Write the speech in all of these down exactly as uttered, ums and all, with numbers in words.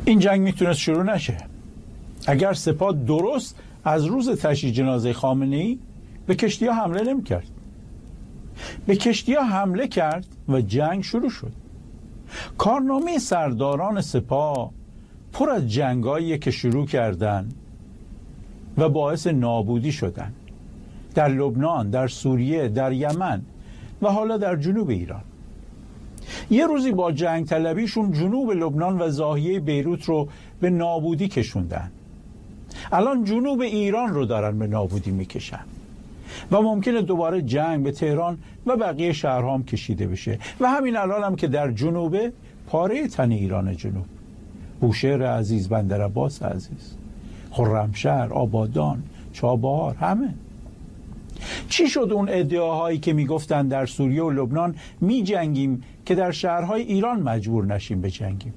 این جنگ میتونست شروع نشه اگر سپاه درست از روز تشییع جنازه خامنه‌ای به کشتی‌ها حمله نمی‌کرد. به کشتی‌ها حمله کرد و جنگ شروع شد. کارنامه سرداران سپاه پر از جنگایی که شروع کردن و باعث نابودی شدن در لبنان، در سوریه، در یمن و حالا در جنوب ایران. یه روزی با جنگ طلبیشون جنوب لبنان و ضاحیه بیروت رو به نابودی کشوندن. الان جنوب ایران رو دارن به نابودی میکشن و ممکنه دوباره جنگ به تهران و بقیه شهرها هم کشیده بشه و همین الان هم که در جنوب پاره تن ایران جنوب، بوشهر عزیز، بندرعباس عزیز، خرمشهر، آبادان، چابهار، همه. چی شد اون ادعاهایی که میگفتن در سوریه و لبنان می جنگیم که در شهرهای ایران مجبور نشیم به جنگیم؟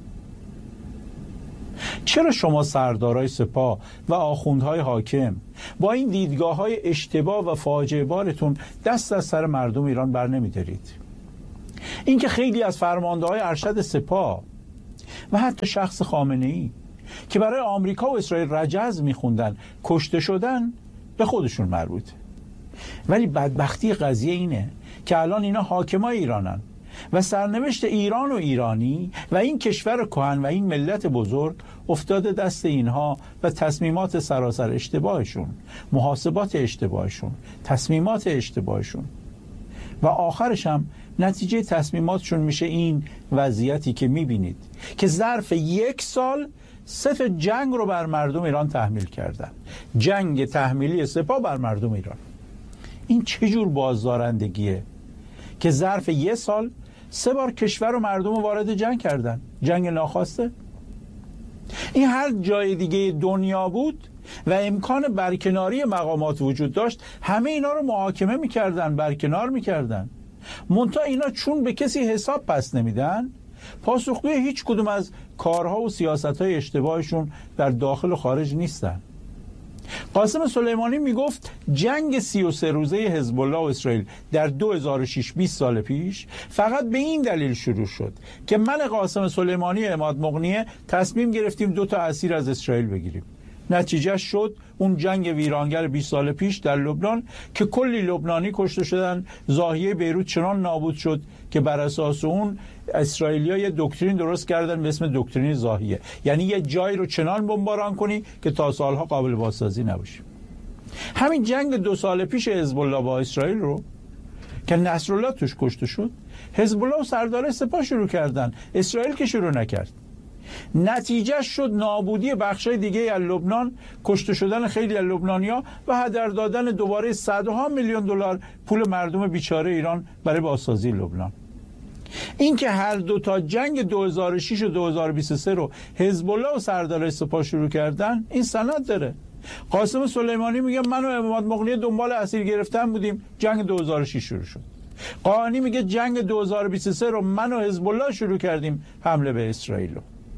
چرا شما سردارای سپاه و آخوندهای حاکم با این دیدگاه‌های اشتباه و فاجعه بارتون دست از سر مردم ایران بر نمی‌دارید؟ اینکه خیلی از فرمانده‌های ارشد سپاه و حتی شخص خامنه‌ای که برای آمریکا و اسرائیل رجز می‌خوندن کشته شدن به خودشون مربوطه. ولی بدبختی قضیه اینه که الان اینا حاکمای ایرانن و سرنوشت ایران و ایرانی و این کشور کهن و این ملت بزرگ افتاده دست اینها و تصمیمات سراسر اشتباهشون، محاسبات اشتباهشون، تصمیمات اشتباهشون و آخرش هم نتیجه تصمیماتشون میشه این وضعیتی که میبینید که ظرف یک سال صف جنگ رو بر مردم ایران تحمیل کردن. جنگ تحمیلی سپاه بر مردم ایران. این چه جور بازدارندگیه که ظرف یه سال سه بار کشور و مردم رو وارد جنگ کردن؟ جنگ ناخواسته. این هر جای دیگه دنیا بود و امکان برکناری مقامات وجود داشت، همه اینا رو محاکمه میکردن، برکنار میکردن. منتها اینا چون به کسی حساب پس نمیدن، پاسخگوی هیچ کدوم از کارها و سیاستهای اشتباهشون در داخل و خارج نیستن. قاسم سلیمانی میگفت جنگ سی و سه روزه حزب الله و اسرائیل در دو هزار و شش، بیست سال پیش فقط به این دلیل شروع شد که من قاسم سلیمانی و عماد مغنیه تصمیم گرفتیم دو تا اسیر از اسرائیل بگیریم. نتیجه شد اون جنگ ویرانگر بیست سال پیش در لبنان که کلی لبنانی کشته شدن، ضاحیه بیروت چنان نابود شد که بر اساس اون اسرائیلی‌ها یه دکترین درست کردن به اسم دکترین ضاحیه، یعنی یه جایی رو چنان بمباران کنی که تا سالها قابل بازسازی نباشه. همین جنگ دو سال پیش حزب الله با اسرائیل رو که نصرالله توش کشته شد، حزب الله و سردار سپاه شروع کردن، اسرائیل که شروع نکرد. نتیجه شد نابودی بخشای دیگه از لبنان، کشته شدن خیلی از لبنانی‌ها و هدر دادن دوباره صدها میلیون دلار پول مردم بیچاره ایران برای بازسازی لبنان. این که هر دو تا جنگ دو هزار و شش و دو هزار و بیست و سه رو حزب الله و سردار سپاه شروع کردن، این سند داره. قاسم سلیمانی میگه من و عماد مغنی دنبال اسیر گرفتن بودیم، جنگ دو هزار و شش شروع شد. قانی میگه جنگ دو هزار و بیست و سه رو من و حزب الله شروع کردیم حمله به اسرائیل.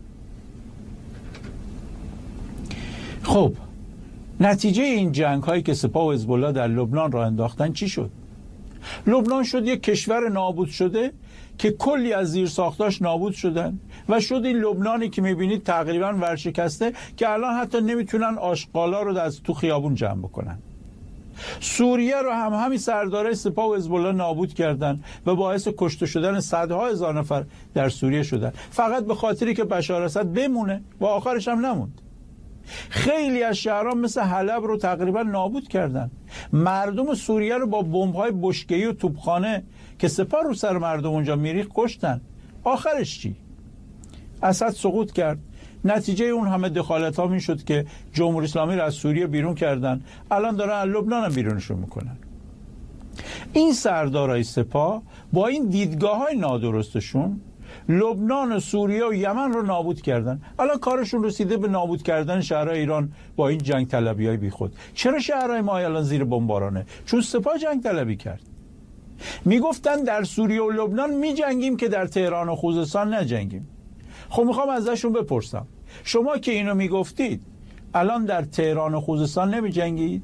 خب نتیجه این جنگ هایی که سپاه و حزب الله در لبنان را انداختن چی شد؟ لبنان شد یک کشور نابود شده که کلی از زیرساختاش نابود شدن و شد این لبنانی که میبینید تقریبا ورشکسته که الان حتی نمیتونن آشغالا رو از تو خیابون جمع بکنن. سوریه رو هم همین سردارای سپاه و حزب الله نابود کردن و باعث کشته شدن صدها هزار نفر در سوریه شدن، فقط به خاطری که بشار اسد بمونه و آخرش هم نموند. خیلی از شهرها مثل حلب رو تقریبا نابود کردن. مردم سوریه رو با بمب‌های بشکه‌ای و توپخانه که سپاه رو سر مردم اونجا میریخت کشتن. آخرش چی؟ اسد سقوط کرد. نتیجه اون همه دخالت ها می شد که جمهوری اسلامی رو از سوریه بیرون کردن، الان دارن از لبنان هم بیرونشون میکنن. این سردارای سپاه با این دیدگاه های نادرستشون لبنان و سوریه و یمن رو نابود کردن. الان کارشون رسیده به نابود کردن شهرهای ایران با این جنگ طلبی های بی خود. چرا شهرهای ما الان زیر بمبارانه؟ چون سپاه جنگ طلبی کرد. میگفتن در سوریه و لبنان می جنگیم که در تهران و خوزستان نجنگیم. خب میخوام ازشون بپرسم، شما که اینو میگفتید الان در تهران و خوزستان نمی جنگید؟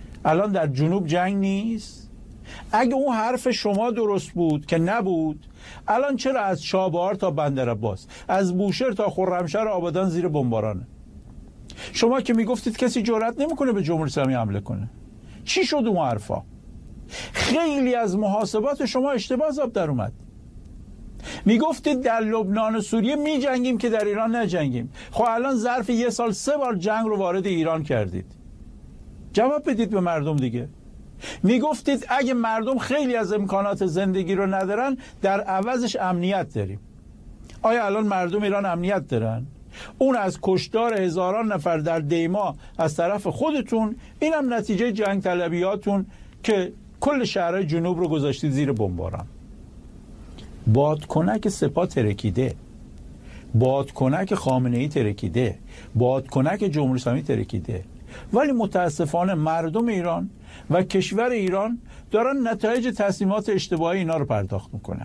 الان در جنوب جنگ نیست؟ اگه اون حرف شما درست بود که نبود الان چرا از چابهار تا بندرعباس، از بوشهر تا خرمشهر آبادان زیر بمبارانه؟ شما که میگفتید کسی جرئت نمیکنه به جمهوری اسلامی حمله کنه، چی شد اون حرفا؟ خیلی از محاسبات شما اشتباه حساب در اومد. میگفتید در لبنان و سوریه میجنگیم که در ایران نجنگیم. خب الان ظرف یه سال سه بار جنگ رو وارد ایران کردید. جواب بدید به مردم دیگه. میگفتید اگه مردم خیلی از امکانات زندگی رو ندارن در عوضش امنیت داریم. آیا الان مردم ایران امنیت دارن؟ اون از کشتار هزاران نفر در دیما از طرف خودتون، اینم نتیجه جنگ طلبیاتون که کل شهرهای جنوب رو گذاشتید زیر بمباران. بادکنک سپاه ترکیده، بادکنک خامنه‌ای ترکیده، بادکنک جمهوری اسلامی ترکیده، ولی متاسفانه مردم ایران و کشور ایران دارن نتایج تصمیمات اشتباهی اینا رو پرداخت میکنن.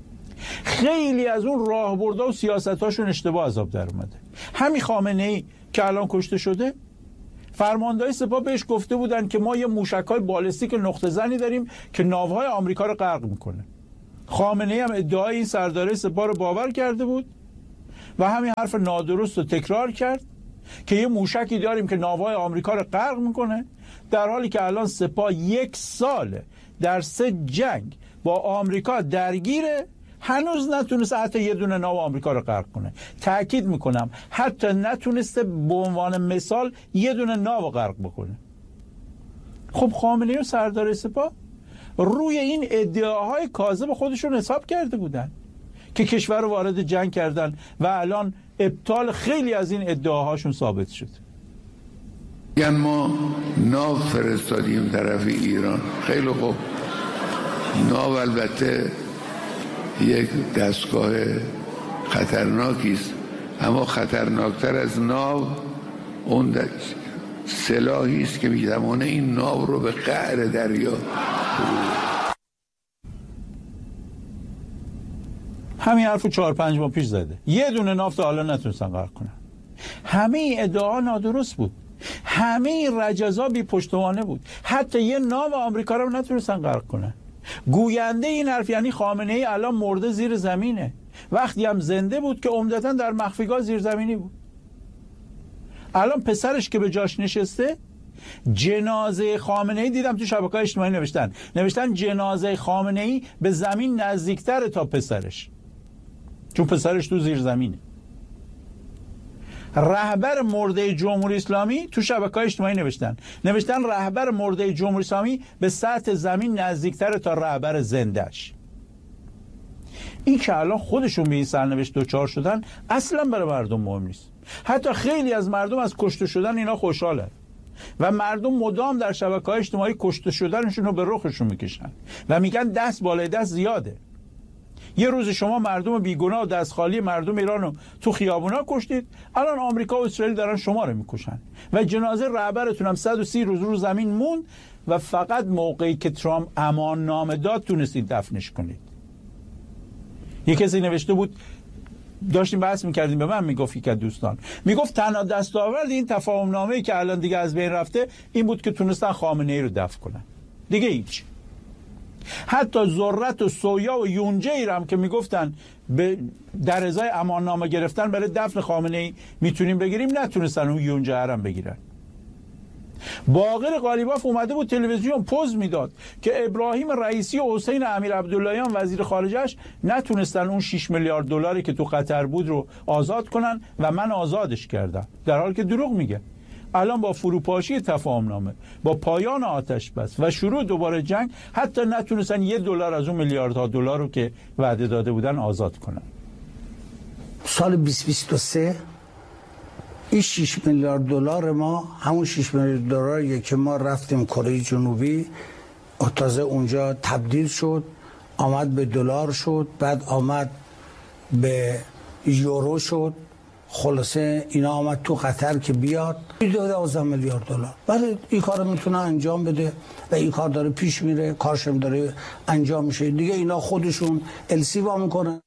خیلی از اون راهبردها و سیاستاشون اشتباه عذاب در اومده. همین خامنه‌ای که الان کشته شده، فرماندهای سپاه بهش گفته بودن که ما یه موشک‌های بالستیک نقطه زنی داریم که ناوهای آمریکا رو غرق میکنه. خامنه‌ای هم ادعای این سردار سپاه رو باور کرده بود و همین حرف نادرست رو تکرار کرد که یه موشکی داریم که ناوهای آمریکا رو غرق میکنه، در حالی که الان سپاه یک ساله در سه جنگ با آمریکا درگیره، هنوز نتونسته حتی یه دونه ناو آمریکا رو غرق کنه. تأکید میکنم حتی نتونسته به عنوان مثال یه دونه ناو غرق بکنه. خب خامنه‌ای و سردار سپاه روی این ادعاهای کاذب خودشون حساب کرده بودن که کشور رو وارد جنگ کردن و الان ابطال خیلی از این ادعاهاشون ثابت شد. یعنی ما ناو فرستادیم طرف ایران. خیلی خوب، ناو البته یک دستگاه خطرناکی است، اما خطرناکتر از ناو اون سلاحی است که می‌تواند این ناو رو به قعر دریا. همین حرفو چهار پنج ماه پیش زده. یه دونه ناو تا حالا نتونستن غرق کنن. همه این ادعاها نادرست بود. همه این رجزا بی پشتوانه بود. حتی یه ناو آمریکا رو نتونستن غرق کنن. گوینده این حرف یعنی خامنه‌ای الان مرده زیر زمینه. وقتی هم زنده بود که عمدتاً در مخفیگاه زیرزمینی بود. الان پسرش که به جاش نشسته، جنازه خامنه‌ای دیدم تو شبکه‌های اجتماعی نوشتن نوشتن جنازه خامنه‌ای به زمین نزدیکتره تا پسرش، چون پسرش تو زیر زمینه. رهبر مرده جمهوری اسلامی تو شبکه‌های اجتماعی نوشتن نوشتن رهبر مرده جمهوری اسلامی به سطح زمین نزدیکتره تا رهبر زندهش. این که الان خودشون به این سرنوشت دوچار شدن اصلا برای مردم مهم نیست. حتی خیلی از مردم از کشته شدن اینا خوشحالن و مردم مدام در شبکه‌های اجتماعی کشته شدنشون رو به رخشون میکشن و میگن دست بالای دست زیاده. یه روز شما مردم بیگناه و دست خالی مردم ایران رو تو خیابونا کشتید، الان آمریکا و اسرائیل دارن شما رو میکشن و جنازه رهبرتون هم صد و سی روز رو زمین موند و فقط موقعی که ترامپ امان نامه داد تونستید دفنش کنید. یه کسی نوشته بود، داشتیم بحث میکردیم، به من میگفت که دوستان میگفت تنها دستاورد این تفاهم نامه‌ای که الان دیگه از بین رفته این بود که تونستن خامنه‌ای رو دفن کنن، دیگه هیچ. حتی ذرت و سویا و یونجه هم که میگفتن به در ازای امان نامه گرفتن برای دفن خامنه‌ای میتونیم بگیریم، نتونستن اون یونجه هم بگیرن. باقر قالیباف اومده بود تلویزیون پوز میداد که ابراهیم رئیسی و حسین امیر عبداللهیان وزیر خارجهش نتونستن اون شش میلیارد دلاری که تو قطر بود رو آزاد کنن و من آزادش کردم، در حالی که دروغ میگه. الان با فروپاشی تفاهم نامه، با پایان آتش بس و شروع دوباره جنگ، حتی نتونستن یه دلار از اون میلیاردها دلار رو که وعده داده بودن آزاد کنن. سال بیست بیست و سه این شش میلیارد دلار ما همون شش میلیارد دلاریه که ما رفتیم کره جنوبی، تازه اونجا تبدیل شد، آمد به دلار شد، بعد آمد به یورو شد، خلاصه اینا آمد تو قطر که بیاد دوازده میلیارد دلار. ولی این کار میتونه انجام بده و این کار داره پیش میره، کارشم داره انجام میشه دیگه. اینا خودشون السی وا میکنن.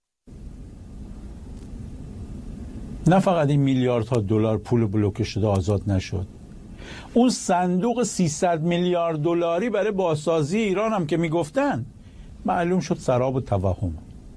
نه فقط این میلیاردها دلار پول بلوکه شده آزاد نشد، اون صندوق سیصد میلیارد دلاری برای بازسازی ایران هم که میگفتن معلوم شد سراب و توهم.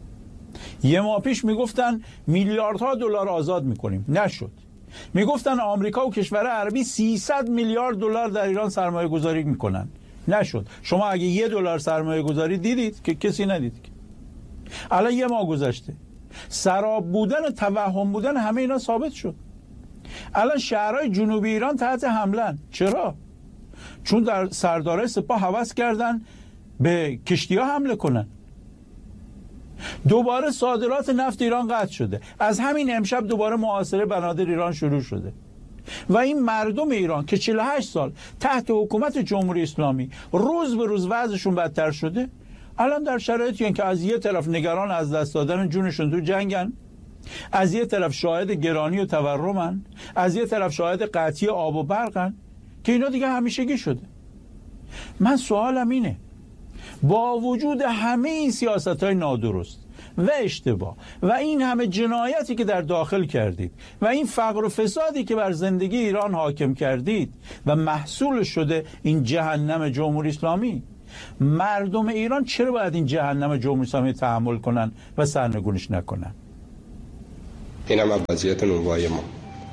یه ماه پیش میگفتن میلیاردها دلار آزاد میکنیم، نشد. میگفتن آمریکا و کشور عربی سیصد میلیارد دلار در ایران سرمایه گذاری میکنن، نشد. شما اگه یه دلار سرمایه گذاری دیدید که کسی ندید. الان یه ماه گذشته، سراب بودن و توهم بودن همه اینا ثابت شد. الان شهرهای جنوبی ایران تحت حملن. چرا؟ چون در سردارای سپاه هوس کردن به کشتی‌ها حمله کنن. دوباره صادرات نفت ایران قطع شده. از همین امشب دوباره محاصره بنادر ایران شروع شده. و این مردم ایران که چهل و هشت سال تحت حکومت جمهوری اسلامی روز به روز وضعشون بدتر شده، الان در شرایطی که از یه طرف نگران از دست دادن جونشون تو جنگن، از یه طرف شاهد گرانی و تورمن، از یه طرف شاهد قطعی آب و برقن که اینا دیگه همیشگی شده. من سوالم اینه، با وجود همه این سیاست‌های نادرست و اشتباه و این همه جنایتی که در داخل کردید و این فقر و فسادی که بر زندگی ایران حاکم کردید و محصول شده این جهنم جمهوری اسلامی، مردم ایران چرا باید این جهنم جمهوری اسلامی تحمل کنن و سرنگونش نکنن؟ این هم وضعیت نونوای ما.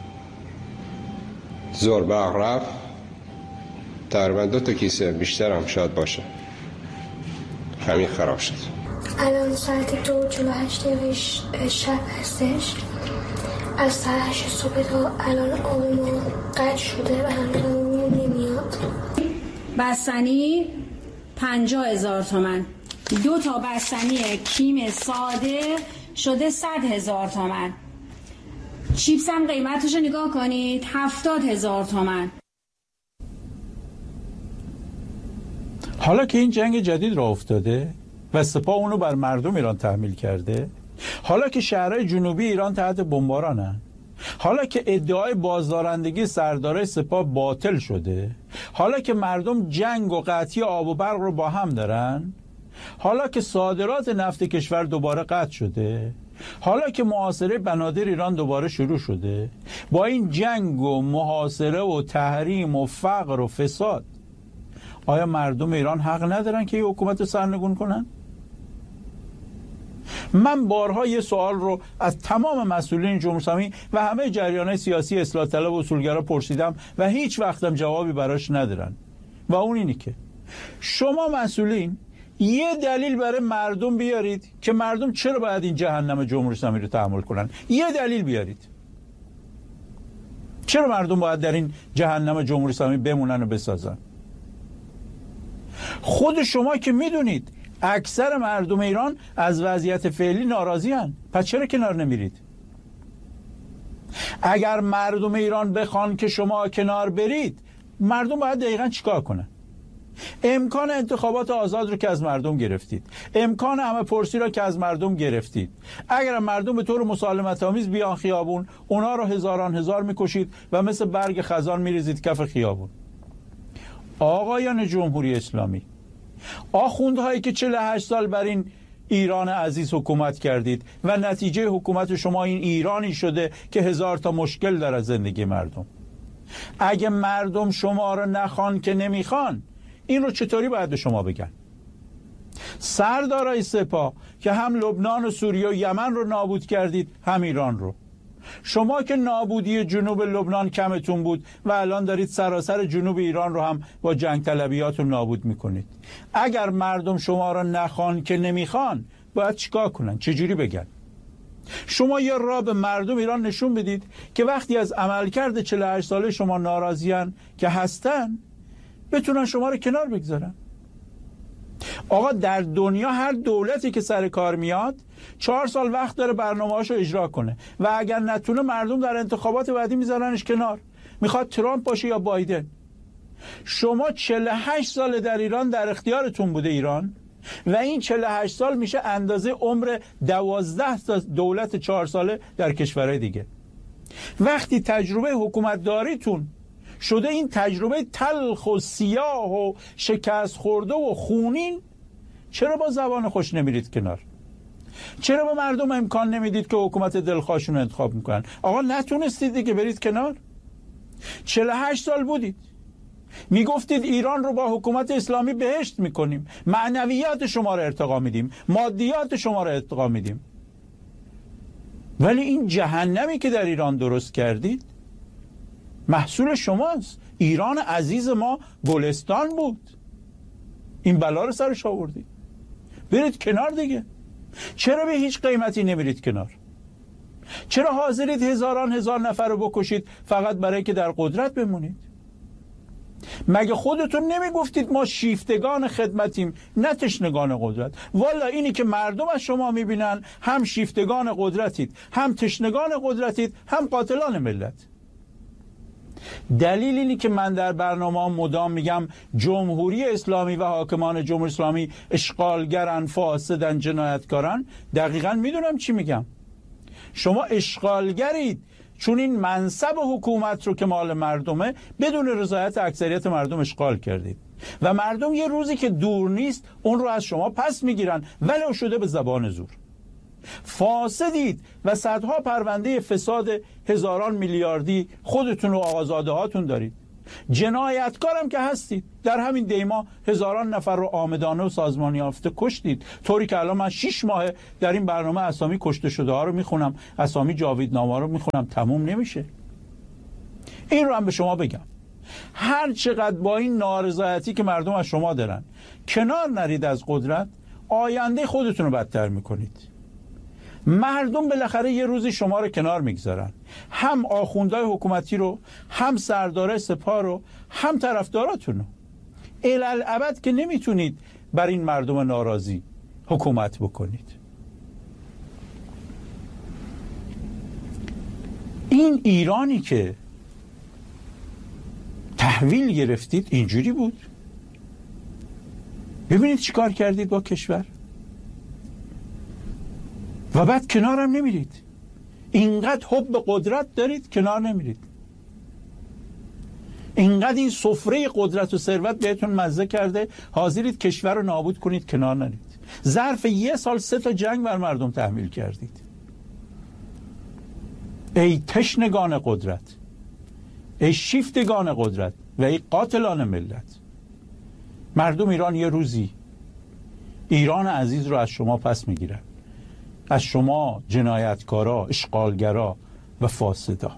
زور برق رفت، تقریبا دو تا کیسه بیشتر هم شاید باشه، همین خراب شد. الان ساعت دو و چهل و هشت دقیقه شب هستش. از ساعت هشت صبح تا الان آب ما قطع شده و هنوز نمیاد. بستنی پنجاه هزار تومن، دو تا بستنی کیم ساده شده صد هزار تومن. چیپس هم قیمتش رو نگاه کنید هفتاد هزار تومن. حالا که این جنگ جدید را افتاده و سپاه اونو بر مردم ایران تحمیل کرده، حالا که شهرهای جنوبی ایران تحت بمبارانن، حالا که ادعای بازدارندگی سردارای سپاه باطل شده، حالا که مردم جنگ و قطعی آب و برق رو با هم دارن، حالا که صادرات نفت کشور دوباره قطع شده، حالا که محاصره بنادر ایران دوباره شروع شده، با این جنگ و محاصره و تحریم و فقر و فساد، آیا مردم ایران حق ندارن که این حکومت رو سرنگون کنن؟ من بارها یه سوال رو از تمام مسئولین جمهوری اسلامی و همه جریان‌های سیاسی اصلاح طلب و اصولگرا پرسیدم و هیچ وقتم جوابی براش ندارن و اون اینی که شما مسئولین یه دلیل برای مردم بیارید که مردم چرا باید این جهنم جمهوری اسلامی رو تحمل کنن. یه دلیل بیارید. چرا مردم باید در این جهنم جمهوری اسلامی بمونن و بسازن؟ خود شما که میدونید اکثر مردم ایران از وضعیت فعلی ناراضی هن. پس چرا کنار نمیرید؟ اگر مردم ایران بخوان که شما کنار برید، مردم باید دقیقاً چیکار کنن؟ امکان انتخابات آزاد رو که از مردم گرفتید، امکان همه پرسی رو که از مردم گرفتید، اگر مردم به طور مسالمت آمیز بیان خیابون، اونا رو هزاران هزار میکشید و مثل برگ خزان میریزید کف خیابون. آقایان جمهوری اسلامی، آخوندهایی که چهل و هشت سال بر این ایران عزیز حکومت کردید و نتیجه حکومت شما این ایرانی شده که هزار تا مشکل داره زندگی مردم، اگه مردم شما رو نخوان که نمیخوان، این رو چطوری باید به شما بگن؟ سردارای سپاه که هم لبنان و سوریه و یمن رو نابود کردید، هم ایران رو. شما که نابودی جنوب لبنان کمتون بود و الان دارید سراسر جنوب ایران رو هم با جنگ طلبیاتون نابود میکنید. اگر مردم شما رو نخوان که نمیخوان، باید چیکار کنن؟ چجوری بگن؟ شما یه راه به مردم ایران نشون بدید که وقتی از عملکرد چهل و هشت ساله شما ناراضیان که هستن، بتونن شما رو کنار بگذارن. آقا در دنیا هر دولتی که سر کار میاد چهار سال وقت داره برنامه‌اشو اجرا کنه و اگر نتونه مردم در انتخابات بعدی میذارنش کنار. میخواد ترامپ باشه یا بایدن. شما چهل و هشت سال در ایران در اختیارتون بوده ایران و این چهل و هشت سال میشه اندازه عمر دوازده تا دولت چهار ساله در کشورهای دیگه. وقتی تجربه حکومت داریتون شده این تجربه تلخ و سیاه و شکست خورده و خونین، چرا با زبان خوش نمیرید کنار؟ چرا با مردم امکان نمیدید که حکومت دلخواهشون رو انتخاب میکنن؟ آقا نتونستید دیگه برید کنار. چهل و هشت سال بودید میگفتید ایران رو با حکومت اسلامی بهشت میکنیم، معنویات شما رو ارتقا میدیم، مادیات شما رو ارتقا میدیم. ولی این جهنمی که در ایران درست کردید محصول شماست. ایران عزیز ما گلستان بود، این بلا رو سرش آوردید. برید کنار دیگه. چرا به هیچ قیمتی نمیرید کنار؟ چرا حاضرید هزاران هزار نفر رو بکشید فقط برای که در قدرت بمونید؟ مگه خودتون نمی گفتید ما شیفتگان خدمتیم نه تشنگان قدرت؟ والا اینی که مردم از شما میبینن هم شیفتگان قدرتید، هم تشنگان قدرتید، هم قاتلان ملت. دلیل اینی که من در برنامه مدام میگم جمهوری اسلامی و حاکمان جمهوری اسلامی اشغالگرن، فاسدن، جنایتکارن، دقیقاً میدونم چی میگم. شما اشغالگرید چون این منصب حکومت رو که مال مردمه بدون رضایت اکثریت مردم اشغال کردید و مردم یه روزی که دور نیست اون رو از شما پس میگیرن ولو شده به زبان زور. فاسدید و صدها پرونده فساد هزاران میلیاردی خودتون و آقازاده هاتون دارید. جنایتکارم که هستید. در همین دیما هزاران نفر رو آمدانه و سازمان یافته کشتید، طوری که الان من شش ماه در این برنامه اسامی کشته شده ها رو میخونم، اسامی جاویدنامه رو میخونم، تموم نمیشه. این رو هم به شما بگم، هر چقدر با این نارضایتی که مردم از شما دارن کنار نرید از قدرت، آینده خودتون رو بدتر میکنید. مردم بالاخره یه روزی شما رو کنار میگذارن، هم آخوندهای حکومتی رو، هم سردار سپاه رو، هم طرفداراتون رو. الالعبد که نمیتونید بر این مردم ناراضی حکومت بکنید. این ایرانی که تحویل گرفتید اینجوری بود. ببینید چی کار کردید با کشور و بعد کنارم نمیرید. اینقدر حب قدرت دارید کنار نمیرید. اینقدر این سفره قدرت و ثروت بهتون مزه کرده حاضرید کشور رو نابود کنید کنار نرید. ظرف یه سال سه تا جنگ بر مردم تحمیل کردید. ای تشنگان قدرت، ای شیفتگان قدرت و ای قاتلان ملت. مردم ایران یه روزی ایران عزیز رو از شما پس میگیرن، از شما جنایتکارا، اشغالگرا و فاسدا.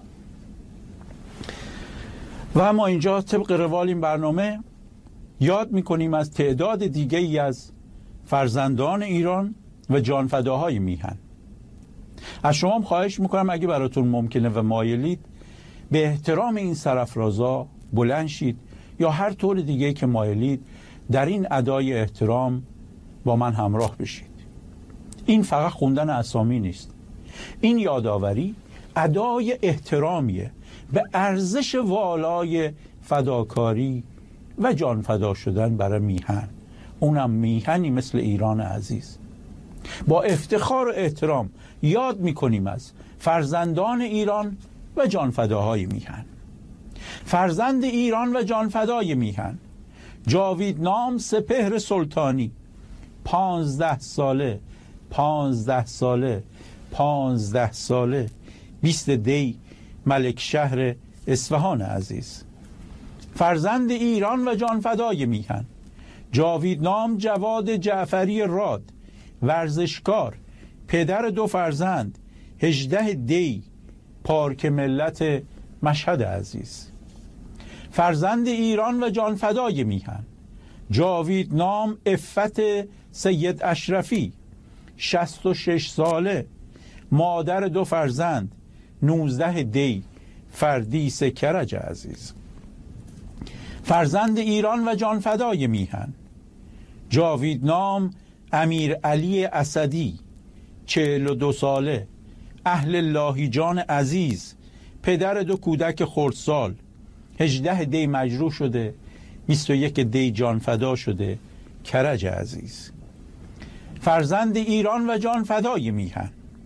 و ما اینجا طبق روال این برنامه یاد میکنیم از تعداد دیگه ای از فرزندان ایران و جانفداهای میهن. از شما هم خواهش میکنم اگه براتون ممکنه و مایلید به احترام این سرافرازا بلند شید یا هر طور دیگه که مایلید در این ادای احترام با من همراه بشید. این فقط خوندن اسامی نیست، این یادآوری ادای احترامیه به ارزش والای فداکاری و جان فدا شدن برای میهن، اونم میهنی مثل ایران عزیز. با افتخار و احترام یاد میکنیم از فرزندان ایران و جان فداهای میهن. فرزند ایران و جان فدای میهن جاویدنام سپهر سلطانی، پانزده ساله پانزده ساله پانزده ساله بیست دی ملک شهر اصفهان عزیز. فرزند ایران و جانفدای میهن جاویدنام جواد جعفری راد، ورزشکار، پدر دو فرزند، هجده دی پارک ملت مشهد عزیز. فرزند ایران و جانفدای میهن جاویدنام عفت سید اشرفی، شصت و شش ساله، مادر دو فرزند، نوزده دی فردیس کرج عزیز. فرزند ایران و جانفدای میهن جاویدنام امیر علی اسدی، چهل و دو ساله، اهل لاهیجان عزیز، پدر دو کودک خردسال، هجده دی مجروح شده، بیست و یک دی جانفدا شده، کرج عزیز. فرزند ایران و جانفدای میهن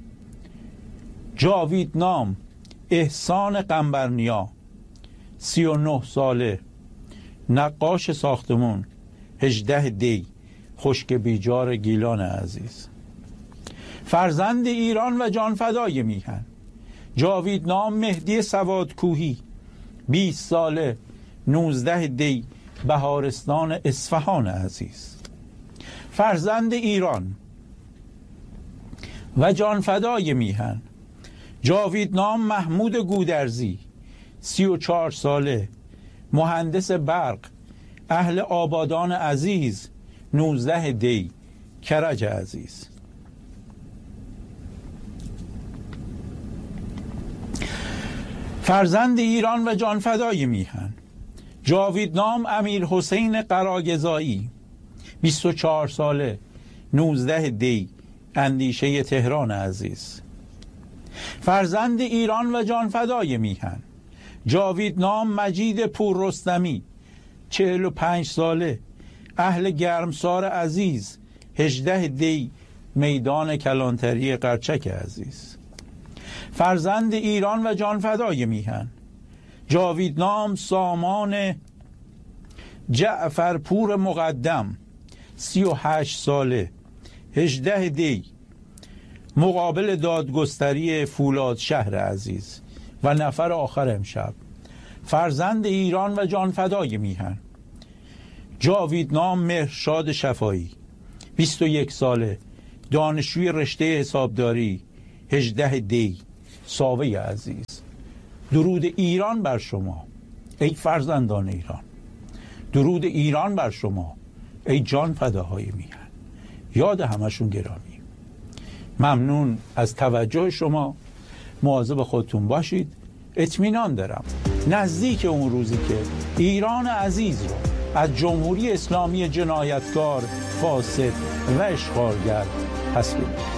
جاویدنام احسان قنبرنیا، سی و نه ساله، نقاش ساختمون، هجده دی خشک بیجار گیلان عزیز. فرزند ایران و جانفدای میهن جاویدنام مهدی سوادکوهی، بیست ساله، نوزده دی بهارستان اصفهان عزیز. فرزند ایران و جانفدای میهن جاویدنام محمود گودرزی، سی و چهار ساله، مهندس برق، اهل آبادان عزیز، نوزده دی، کرج عزیز. فرزند ایران و جانفدای میهن، جاویدنام امیر حسین قراگزایی، بیست و چهار ساله، نوزده دی، اندیشه تهران عزیز. فرزند ایران و جانفدای میهن، جاویدنام مجید پوررستمی، چهل و پنج ساله، اهل گرمسار عزیز، هجده دی، میدان کلانتری قرچک عزیز. فرزند ایران و جانفدای میهن، جاویدنام سامان جعفرپور مقدم، سی و هشت ساله، هجده دی، مقابل دادگستری فولاد شهر عزیز. و نفر آخر امشب، فرزند ایران و جانفدای میهن، جاویدنام مهرشاد شفایی، بیست و یک ساله، دانشجوی رشته حسابداری، هجده دی، ساوه عزیز. درود ایران بر شما ای فرزندان ایران، درود ایران بر شما ای جانفداهای میهن. یاد همشون گرامی. ممنون از توجه شما. مواظب خودتون باشید. اطمینان دارم نزدیک اون روزی که ایران عزیز رو از جمهوری اسلامی جنایتکار، فاسد و اشغالگر پس بگیریم.